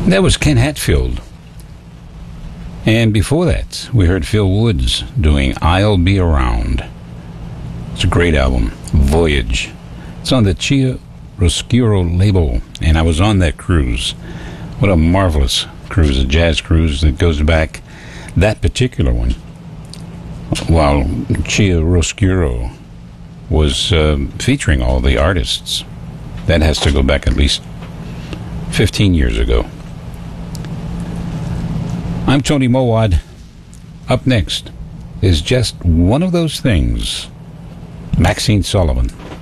That was Ken Hatfield. And before that, we heard Phil Woods doing I'll Be Around. It's a great album, Voyage. It's on the Chiaroscuro label, and I was on that cruise. What a marvelous cruise, a jazz cruise that goes back, that particular one, while Chiaroscuro was featuring all the artists. That has to go back at least 15 years ago. I'm Tony Mowad. Up next is Just One of Those Things, Maxine Sullivan.